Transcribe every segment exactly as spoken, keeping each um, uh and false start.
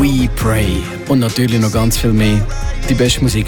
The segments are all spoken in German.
We Pray. Und natürlich noch ganz viel mehr. Die beste Musik.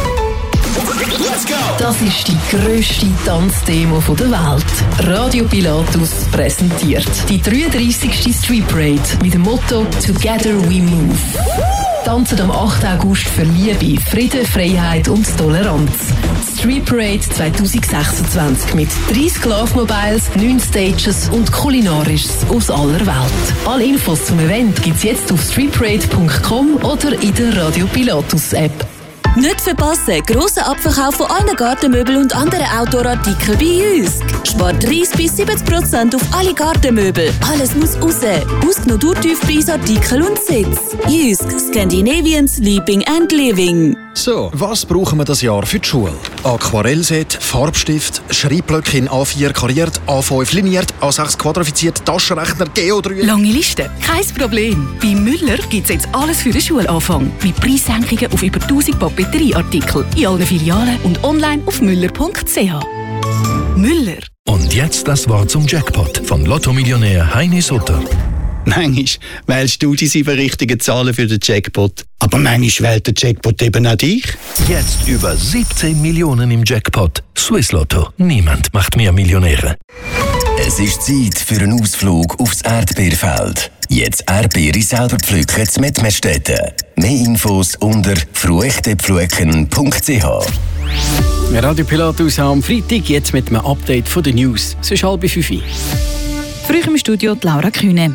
Das ist die grösste Tanzdemo der Welt. Radio Pilatus präsentiert die dreiunddreissigste Street Parade mit dem Motto «Together we move». Tanzen am achten August für Liebe, Frieden, Freiheit und Toleranz. Street Parade zwanzig sechsundzwanzig mit dreißig Love-Mobiles, neun Stages und Kulinarisches aus aller Welt. Alle Infos zum Event gibt's jetzt auf streetparade punkt com oder in der Radio Pilatus App. Nicht verpassen, grosser Abverkauf von allen Gartenmöbeln und anderen Outdoor-Artikeln bei Jysk. Spart dreißig bis siebzig Prozent auf alle Gartenmöbel. Alles muss raus. Ausgenommen Durchtiefpreisartikel und Sitz. Jysk, Scandinavian Sleeping and Living. So, was brauchen wir das Jahr für die Schule? Aquarellset, Farbstift, Schreibblöcke in A vier kariert, A fünf liniert, A sechs quadrifiziert, Taschenrechner, Geo drei... Lange Liste? Kein Problem. Bei Müller gibt es jetzt alles für den Schulanfang. Mit Preissenkungen auf über tausend Papeterieartikel. In allen Filialen und online auf müller punkt c h. Müller. Und jetzt das Wort zum Jackpot von Lotto-Millionär Heini Sutter. Manchmal wählst du die sieben richtigen Zahlen für den Jackpot. Aber manchmal wählt der Jackpot eben auch dich. Jetzt über siebzehn Millionen im Jackpot. Swiss Lotto. Niemand macht mehr Millionäre. Es ist Zeit für einen Ausflug aufs Erdbeerfeld. Jetzt Erdbeere selber pflücken zu Mettmerstetten. Mehr Infos unter fruechtepflücken punkt c h. Radio Pilatus am Freitag, jetzt mit einem Update von den News. Es ist halb fünf. Früh im Studio die Laura Kühne.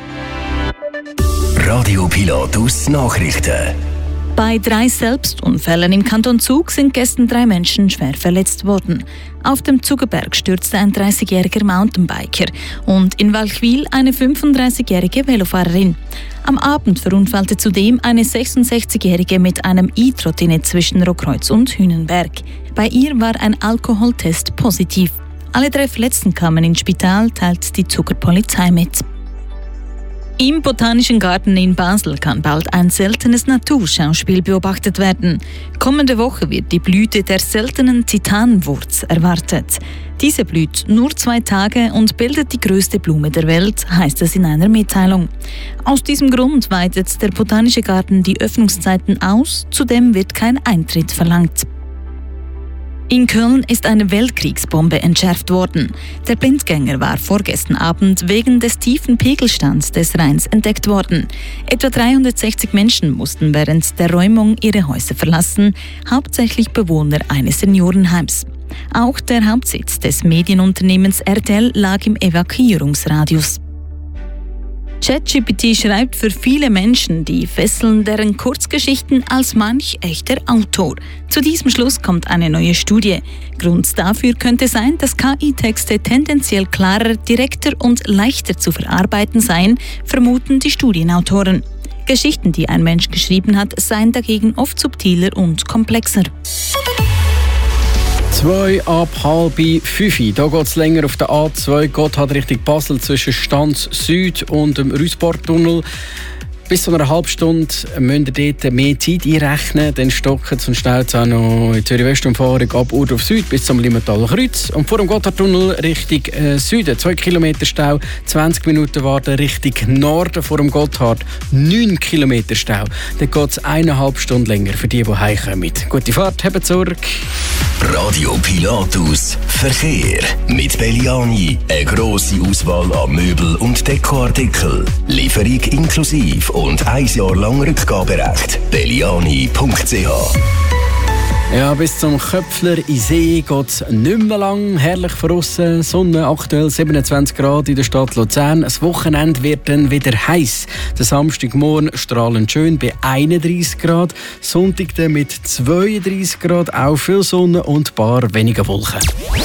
Radio Pilatus Nachrichten. Bei drei Selbstunfällen im Kanton Zug sind gestern drei Menschen schwer verletzt worden. Auf dem Zugerberg stürzte ein dreißigjähriger Mountainbiker und in Walchwil eine fünfunddreißigjährige Velofahrerin. Am Abend verunfallte zudem eine sechsundsechzigjährige mit einem E-Trottinett zwischen Rotkreuz und Hünenberg. Bei ihr war ein Alkoholtest positiv. Alle drei Verletzten kamen ins Spital, teilt die Zugerpolizei mit. Im Botanischen Garten in Basel kann bald ein seltenes Naturschauspiel beobachtet werden. Kommende Woche wird die Blüte der seltenen Titanwurz erwartet. Diese blüht nur zwei Tage und bildet die größte Blume der Welt, heißt es in einer Mitteilung. Aus diesem Grund weitet der Botanische Garten die Öffnungszeiten aus, zudem wird kein Eintritt verlangt. In Köln ist eine Weltkriegsbombe entschärft worden. Der Blindgänger war vorgestern Abend wegen des tiefen Pegelstands des Rheins entdeckt worden. Etwa dreihundertsechzig Menschen mussten während der Räumung ihre Häuser verlassen, hauptsächlich Bewohner eines Seniorenheims. Auch der Hauptsitz des Medienunternehmens R T L lag im Evakuierungsradius. ChatGPT schreibt für viele Menschen die fesselnderen Kurzgeschichten als manch echter Autor. Zu diesem Schluss kommt eine neue Studie. Grund dafür könnte sein, dass K I-Texte tendenziell klarer, direkter und leichter zu verarbeiten seien, vermuten die Studienautoren. Geschichten, die ein Mensch geschrieben hat, seien dagegen oft subtiler und komplexer. Zwei ab halb fünf. Da geht es länger auf der A zwei Gotthard Richtung Basel zwischen Stanz Süd und dem Rüsbortunnel. Bis zu einer halben Stunde müsst ihr dort mehr Zeit einrechnen. Dann stocken und staut auch noch in Zürich-Westumfahrung ab Urdorf Süd bis zum Limmentaler Kreuz. Und vor dem Gotthardtunnel Richtung äh, Süden zwei Kilometer Stau, zwanzig Minuten warten Richtung Norden vor dem Gotthard, neun Kilometer Stau. Dann geht es eineinhalb Stunden länger für die, die heimkommen. Gute Fahrt, habt zurück. Radio Pilatus Verkehr. Mit Belliani eine grosse Auswahl an Möbel- und Dekoartikeln. Lieferung inklusive und ein Jahr lang Rückgaberecht. belliani punkt c h. Ja, bis zum Köpfler in See geht es nicht mehr lang. Herrlich draussen, Sonne, aktuell siebenundzwanzig Grad in der Stadt Luzern. Das Wochenende wird dann wieder heiß. Der Samstagmorgen strahlend schön bei einunddreißig Grad. Sonntag dann mit zweiunddreißig Grad, auch viel Sonne und ein paar weniger Wolken.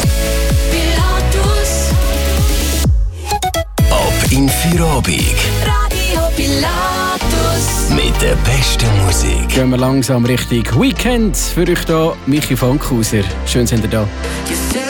Ab in Feierabend. Radio Pilatus. Mit der besten Musik. Gehen wir langsam Richtung Weekend. Für euch hier Michi Fankhauser. Schön, sind ihr da.